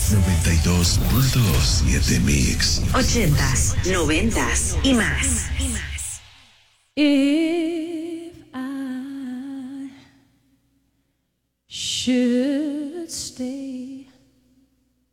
92.7 Mix. 80s, 90s y más. If I should stay,